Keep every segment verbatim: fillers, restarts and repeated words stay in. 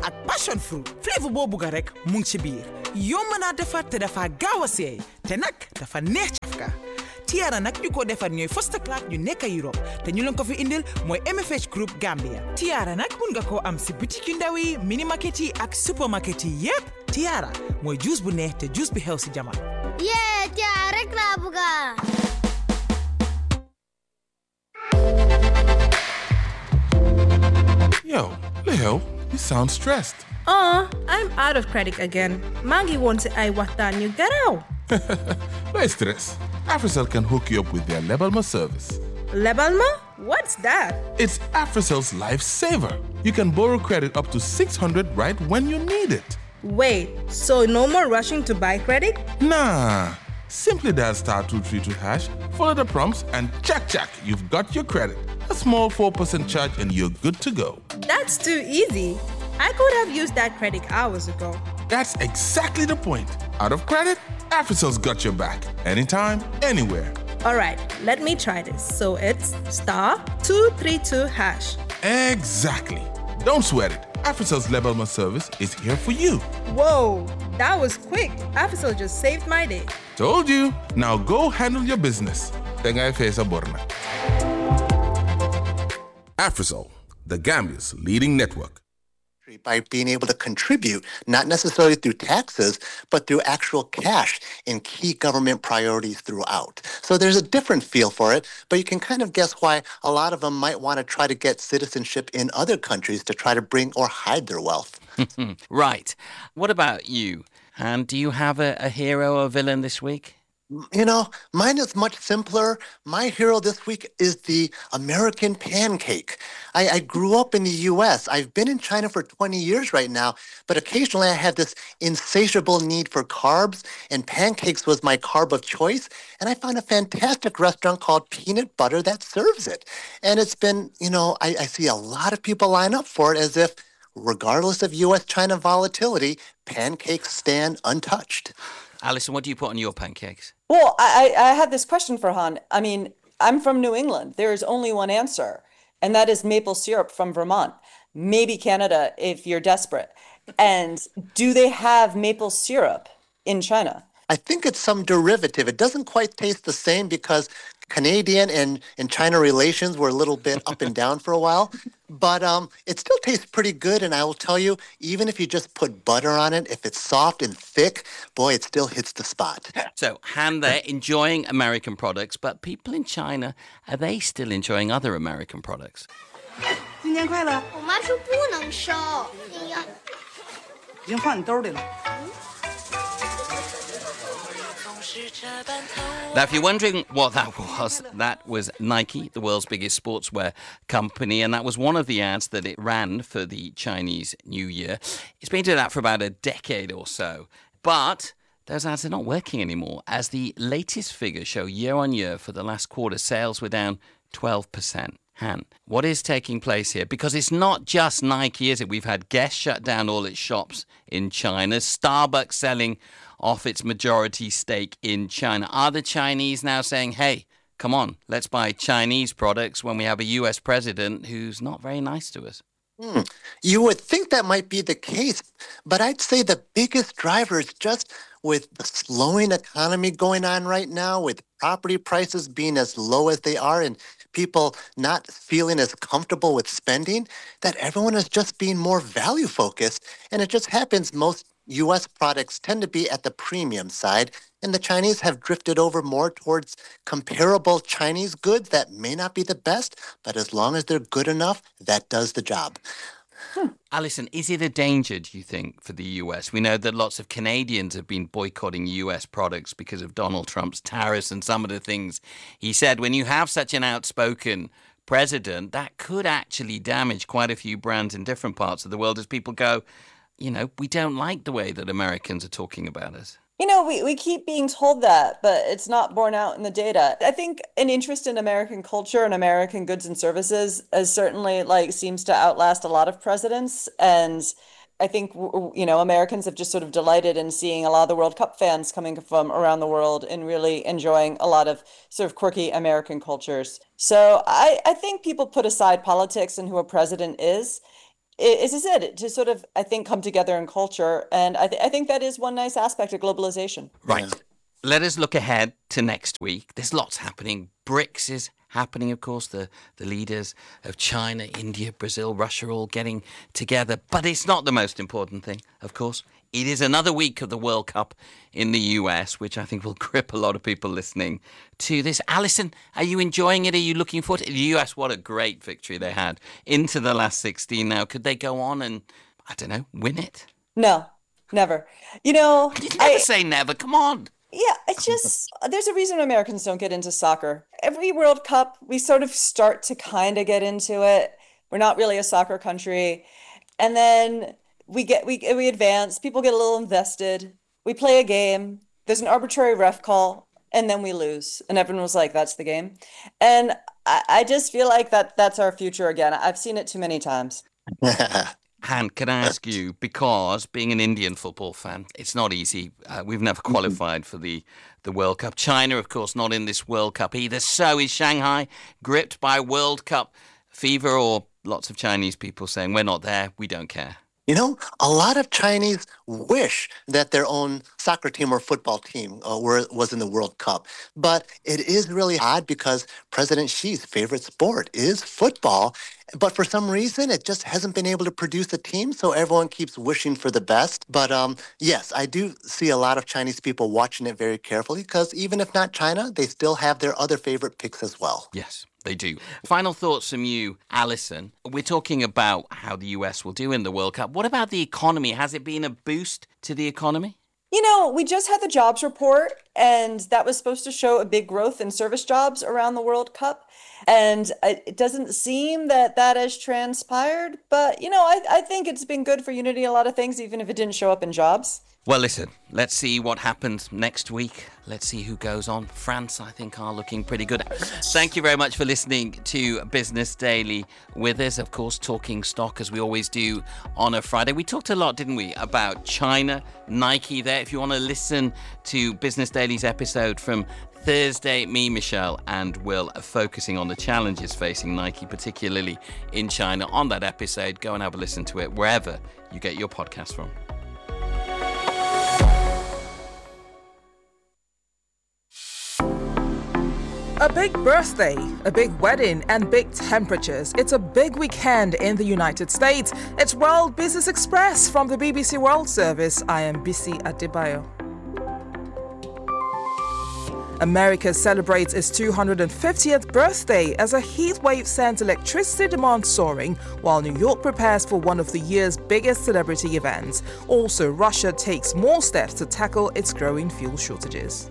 ak passion fruit flavor boo bugga rek mu ngi ci biir yomb naa defar te dafa gaaw a seey te nag dafa neex cafka Tiara nag ñu ko defar ñooy first class ñu nekk Europe te ñu leen ko fi indil mooy M F H Group Gambia Tiara nag mun nga koo am si boutique yu ndaw yi mini market yi ak supermarket yi yépp Tiara mooy juice bu neex te juice bi xew si jamono yee Tiara rek laa bëgga Yo, Leo, you sound stressed. Uh, I'm out of credit again. Maggie wants I watan you get out. No stress. Africell can hook you up with their Lebalma service. Lebalma? What's that? It's Africell's lifesaver. You can borrow credit up to six hundred right when you need it. Wait, so no more rushing to buy credit? Nah. Simply dial star two three two hash, follow the prompts, and check, check, you've got your credit. A small four percent charge and you're good to go. That's too easy. I could have used that credit hours ago. That's exactly the point. Out of credit, Africell's got your back. Anytime, anywhere. All right, let me try this. So it's star two three two hash. Exactly. Don't sweat it. Africell's Lebalma service is here for you. Whoa, that was quick. Africell just saved my day. Told you. Now go handle your business. Tenga Fesa Borna. Africell, the Gambia's leading network. By being able to contribute, not necessarily through taxes, but through actual cash in key government priorities throughout. So there's a different feel for it, but you can kind of guess why a lot of them might want to try to get citizenship in other countries to try to bring or hide their wealth. Right. What about you? And do you have a, a hero or villain this week? You know, mine is much simpler. My hero this week is the American pancake. I, I grew up in the U S. I've been in China for twenty years right now, but occasionally I have this insatiable need for carbs, and pancakes was my carb of choice. And I found a fantastic restaurant called Peanut Butter that serves it. And it's been, you know, I, I see a lot of people line up for it as if, regardless of U S China volatility, pancakes stand untouched. Alison, what do you put on your pancakes? Well, I, I had this question for Han. I mean, I'm from New England. There is only one answer, and that is maple syrup from Vermont. Maybe Canada if you're desperate. And do they have maple syrup in China? I think it's some derivative. It doesn't quite taste the same because Canadian and, and China relations were a little bit up and down for a while. But um, it still tastes pretty good. And I will tell you, even if you just put butter on it, if it's soft and thick, boy, it still hits the spot. So, Han, they're enjoying American products, but people in China, are they still enjoying other American products? 新年快乐！ 我妈说不能收。哎呀， 已经放你兜里了。 Now, if you're wondering what that was, that was Nike, the world's biggest sportswear company, and that was one of the ads that it ran for the Chinese New Year. It's been doing that for about a decade or so, but those ads are not working anymore, as the latest figures show year on year for the last quarter, sales were down twelve percent. Han, what is taking place here? Because it's not just Nike, is it? We've had Guess shut down all its shops in China, Starbucks selling off its majority stake in China. Are the Chinese now saying, hey, come on, let's buy Chinese products when we have a U S president who's not very nice to us? Hmm. You would think that might be the case, but I'd say the biggest driver is just with the slowing economy going on right now, with property prices being as low as they are and people not feeling as comfortable with spending, that everyone is just being more value focused. And it just happens most U S products tend to be at the premium side, and the Chinese have drifted over more towards comparable Chinese goods that may not be the best, but as long as they're good enough, that does the job. Hmm. Alison, is it a danger, do you think, for the U S? We know that lots of Canadians have been boycotting U S products because of Donald Trump's tariffs and some of the things he said. When you have such an outspoken president, that could actually damage quite a few brands in different parts of the world as people go, you know, we don't like the way that Americans are talking about us. You know, we, we keep being told that, but it's not borne out in the data. I think an interest in American culture and American goods and services is certainly like seems to outlast a lot of presidents. And I think, you know, Americans have just sort of delighted in seeing a lot of the World Cup fans coming from around the world and really enjoying a lot of sort of quirky American cultures. So I, I think people put aside politics and who a president is. as I said, to sort of, I think, come together in culture. And I, th- I think that is one nice aspect of globalization. Right. Yeah. Let us look ahead to next week. There's lots happening. BRICS is happening, of course. The, the leaders of China, India, Brazil, Russia all getting together. But it's not the most important thing, of course. It is another week of the World Cup in the U S, which I think will grip a lot of people listening to this. Alison, are you enjoying it? Are you looking forward to it? The U S, what a great victory they had into the last sixteen now. Could they go on and, I don't know, win it? No, never. You know, You never I, say never. Come on. yeah, it's just, there's a reason Americans don't get into soccer. Every World Cup, we sort of start to kind of get into it. We're not really a soccer country. And then we get, we, we advance, people get a little invested. We play a game, there's an arbitrary ref call, and then we lose. And everyone was like, that's the game. And I, I just feel like that that's our future again. I've seen it too many times. Han, can I ask you, because being an Indian football fan, it's not easy. Uh, we've never qualified for the, the World Cup. China, of course, not in this World Cup either. So is Shanghai gripped by World Cup fever, or lots of Chinese people saying, we're not there, we don't care? You know, a lot of Chinese wish that their own soccer team or football team uh, were, was in the World Cup. But it is really odd because President Xi's favorite sport is football. But for some reason, it just hasn't been able to produce a team. So everyone keeps wishing for the best. But um, yes, I do see a lot of Chinese people watching it very carefully because even if not China, they still have their other favorite picks as well. Yes. They do. Final thoughts from you, Alison. We're talking about how the U S will do in the World Cup. What about the economy? Has it been a boost to the economy? You know, we just had the jobs report, and that was supposed to show a big growth in service jobs around the World Cup. And it doesn't seem that that has transpired. But, you know, I, I think it's been good for Unity, a lot of things, even if it didn't show up in jobs. Well, listen, let's see what happens next week. Let's see who goes on. France, I think, are looking pretty good. Thank you very much for listening to Business Daily with us. Of course, talking stock, as we always do on a Friday. We talked a lot, didn't we, about China, Nike there. If you want to listen to Business Daily's episode from Thursday, me, Michelle, and Will are focusing on the challenges facing Nike, particularly in China. On that episode, go and have a listen to it wherever you get your podcast from. A big birthday, a big wedding, and big temperatures. It's a big weekend in the United States. It's World Business Express from the B B C World Service. I am Bisi Adebayo. America celebrates its two hundred fiftieth birthday as a heat wave sends electricity demand soaring, while New York prepares for one of the year's biggest celebrity events. Also, Russia takes more steps to tackle its growing fuel shortages.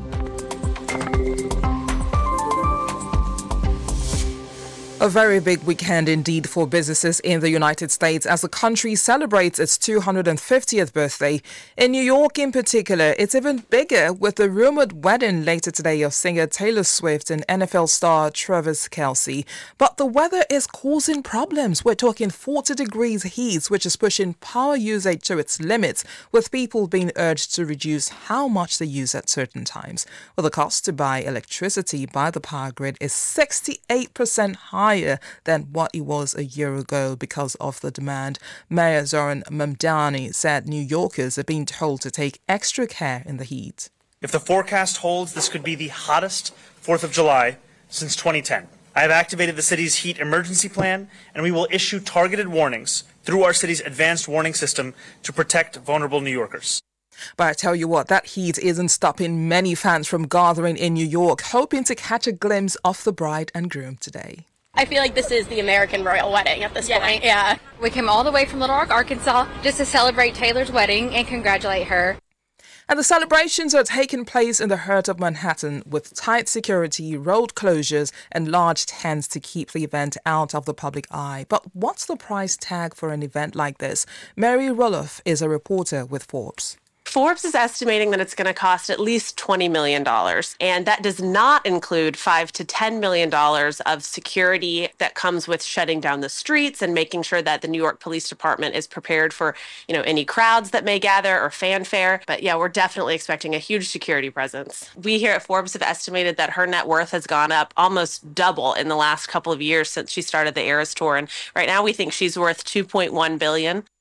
A very big weekend indeed for businesses in the United States as the country celebrates its two hundred fiftieth birthday. In New York in particular, it's even bigger with the rumored wedding later today of singer Taylor Swift and N F L star Travis Kelce. But the weather is causing problems. We're talking forty degrees heat, which is pushing power usage to its limits, with people being urged to reduce how much they use at certain times. Well, the cost to buy electricity by the power grid is sixty-eight percent higher than what it was a year ago because of the demand. Mayor Zoran Mamdani said New Yorkers are being told to take extra care in the heat. If the forecast holds, this could be the hottest fourth of July since twenty ten. I have activated the city's heat emergency plan, and we will issue targeted warnings through our city's advanced warning system to protect vulnerable New Yorkers. But I tell you what, that heat isn't stopping many fans from gathering in New York, hoping to catch a glimpse of the bride and groom today. I feel like this is the American royal wedding at this yeah. point, yeah. We came all the way from Little Rock, Arkansas, just to celebrate Taylor's wedding and congratulate her. And the celebrations are taking place in the heart of Manhattan with tight security, road closures, and large tents to keep the event out of the public eye. But what's the price tag for an event like this? Mary Roloff is a reporter with Forbes. Forbes is estimating that it's going to cost at least twenty million dollars. And that does not include five to ten million dollars of security that comes with shutting down the streets and making sure that the New York Police Department is prepared for, you know, any crowds that may gather or fanfare. But yeah, we're definitely expecting a huge security presence. We here at Forbes have estimated that her net worth has gone up almost double in the last couple of years since she started the Eras Tour. And right now we think she's worth two point one billion dollars.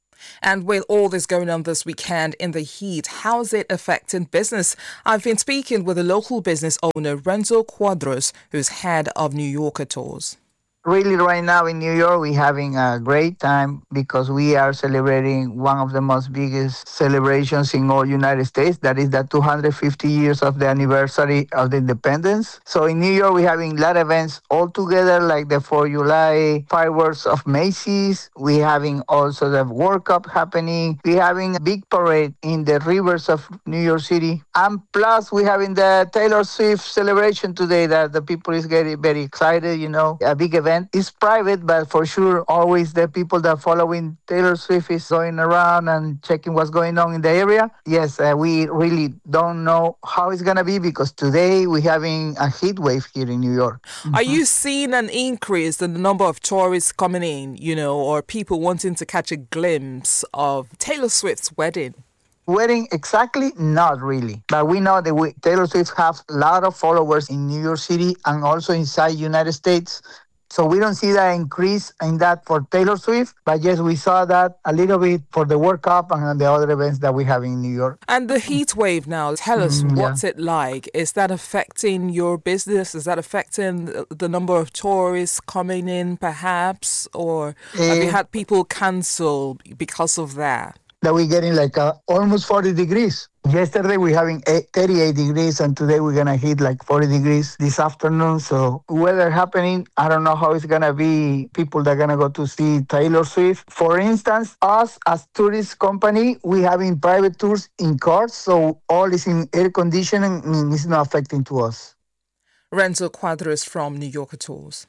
And with all this going on this weekend in the heat, how's it affecting business? I've been speaking with a local business owner, Renzo Cuadros, who's head of New Yorker Tours. Really, right now in New York, we're having a great time because we are celebrating one of the most biggest celebrations in all United States. That is the two hundred fifty years of the anniversary of the independence. So in New York, we're having a lot of events all together, like the fourth of July fireworks of Macy's. We're having also the World Cup happening. We're having a big parade in the rivers of New York City. And plus, we're having the Taylor Swift celebration today that the people is getting very excited, you know, a big event. It's private, but for sure, always the people that are following Taylor Swift is going around and checking what's going on in the area. Yes, uh, we really don't know how it's going to be because today we're having a heat wave here in New York. Mm-hmm. Are you seeing an increase in the number of tourists coming in, you know, or people wanting to catch a glimpse of Taylor Swift's wedding? Wedding, exactly, not really. But we know that we, Taylor Swift has a lot of followers in New York City and also inside United States. So we don't see that increase in that for Taylor Swift, but yes, we saw that a little bit for the World Cup and the other events that we have in New York. And the heat wave now, tell us, mm, what's yeah. it like? Is that affecting your business? Is that affecting the number of tourists coming in, perhaps? Or uh, have you had people cancel because of that? That we're getting like uh, almost forty degrees. Yesterday we're having thirty-eight degrees and today we're going to hit like forty degrees this afternoon. So weather happening, I don't know how it's going to be people that are going to go to see Taylor Swift. For instance, us as tourist company, we having private tours in cars. So all is in air conditioning and it's not affecting to us. Renzo Cuadros from New Yorker Tours.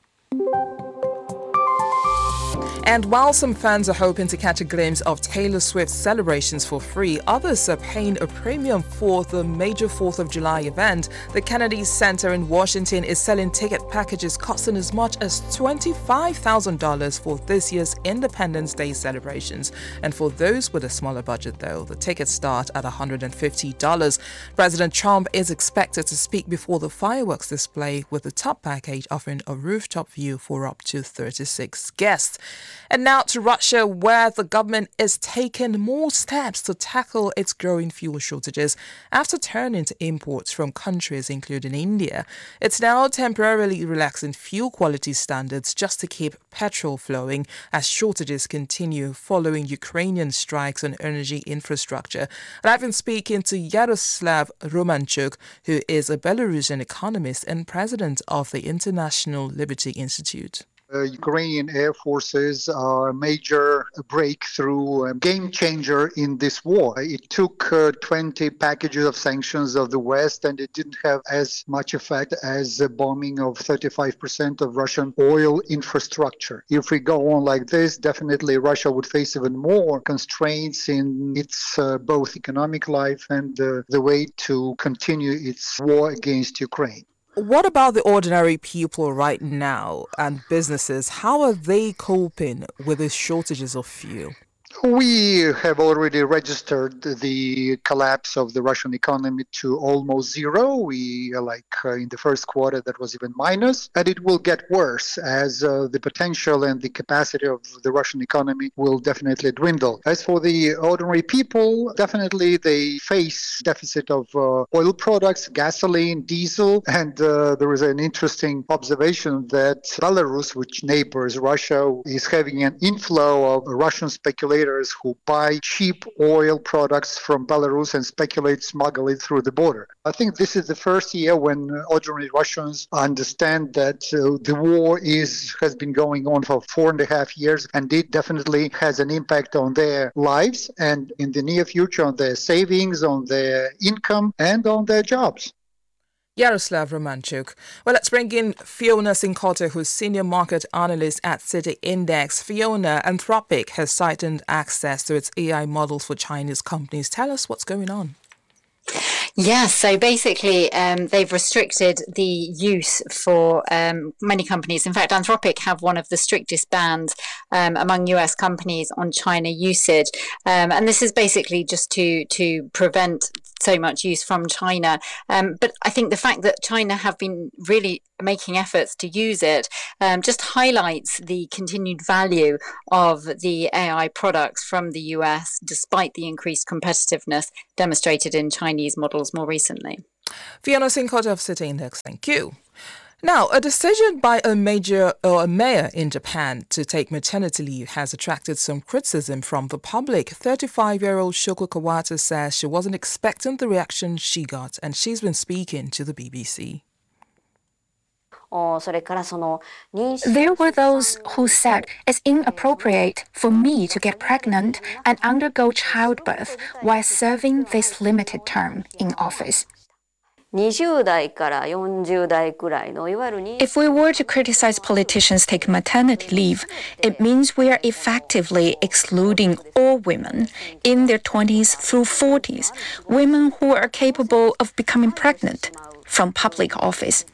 And while some fans are hoping to catch a glimpse of Taylor Swift's celebrations for free, others are paying a premium for the major fourth of July event. The Kennedy Center in Washington is selling ticket packages costing as much as twenty-five thousand dollars for this year's Independence Day celebrations. And for those with a smaller budget, though, the tickets start at one hundred fifty dollars. President Trump is expected to speak before the fireworks display, with the top package offering a rooftop view for up to thirty-six guests. And now to Russia, where the government is taking more steps to tackle its growing fuel shortages after turning to imports from countries including India. It's now temporarily relaxing fuel quality standards just to keep petrol flowing as shortages continue following Ukrainian strikes on energy infrastructure. And I've been speaking to Yaroslav Romanchuk, who is a Belarusian economist and president of the International Liberty Institute. Uh, Ukrainian air forces are a major breakthrough, a game changer in this war. It took uh, twenty packages of sanctions of the West, and it didn't have as much effect as the bombing of thirty-five percent of Russian oil infrastructure. If we go on like this, definitely Russia would face even more constraints in its uh, both economic life and uh, the way to continue its war against Ukraine. What about the ordinary people right now and businesses? How are they coping with the shortages of fuel? We have already registered the collapse of the Russian economy to almost zero. We are like uh, in the first quarter that was even minus, and it will get worse as uh, the potential and the capacity of the Russian economy will definitely dwindle. As for the ordinary people, definitely they face deficit of uh, oil products, gasoline, diesel, and uh, there is an interesting observation that Belarus, which neighbors Russia, is having an inflow of Russian speculators who buy cheap oil products from Belarus and speculate, smuggle it through the border. I think this is the first year when ordinary Russians understand that uh, the war is has been going on for four and a half years, and it definitely has an impact on their lives and in the near future on their savings, on their income, and on their jobs. Yaroslav Romanchuk. Well, let's bring in Fiona Cincotta, who's Senior Market Analyst at Citi Index. Fiona, Anthropic has tightened access to its A I models for Chinese companies. Tell us what's going on. Yes, so basically um, they've restricted the use for um, many companies. In fact, Anthropic have one of the strictest bans um, among U S companies on China usage. Um, and this is basically just to, to prevent so much use from China. Um, but I think the fact that China have been really making efforts to use it um, just highlights the continued value of the A I products from the U S, despite the increased competitiveness demonstrated in Chinese models more recently. Fiona Cincotta of Citi Index, thank you. Now, a decision by a major or a mayor in Japan to take maternity leave has attracted some criticism from the public. thirty-five-year-old Shoko Kawata says she wasn't expecting the reaction she got, and she's been speaking to the B B C. There were those who said it's inappropriate for me to get pregnant and undergo childbirth while serving this limited term in office. If we were to criticize politicians taking maternity leave, it means we are effectively excluding all women in their twenties through forties, women who are capable of becoming pregnant, from public office.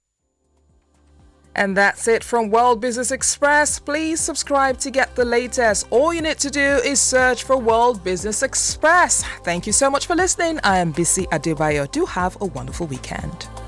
And that's it from World Business Express. Please subscribe to get the latest. All you need to do is search for World Business Express. Thank you so much for listening. I am Bisi Adebayo. Do have a wonderful weekend.